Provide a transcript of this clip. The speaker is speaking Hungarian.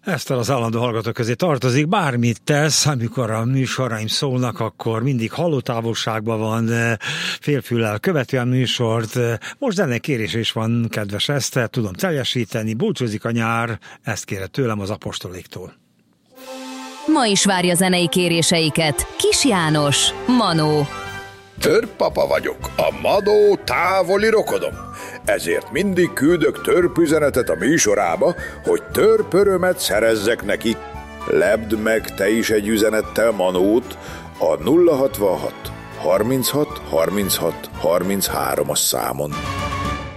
Eszter az állandó hallgatók közé tartozik, bármit tesz, amikor a műsoraim szólnak, akkor mindig hallótávolságban van, félfüllel követi a műsort. Most zenekérés is van, kedves Eszter, tudom teljesíteni, búcsúzik a nyár, ezt kérett tőlem az apostoléktól. Ma is várja zenei kéréseiket Kis János, Manó. Törpapa vagyok, a Manó távoli rokonom. Ezért mindig küldök törpüzenetet a műsorába, hogy törpörömet szerezzek neki. Lebd meg te is egy üzenettel Manót a 066 36 36 33-as számon.